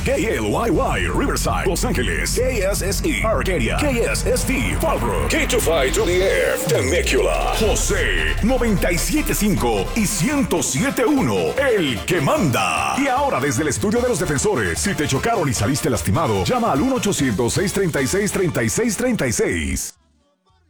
KLYY, Riverside, Los Ángeles. KSSE, Arcadia. KSST, Fallbrook. K252 to the Air, Temecula. José, 97.5 y 107.1, el que manda. Y ahora desde el estudio de los defensores, si te chocaron y saliste lastimado, llama al 1-800-636-3636.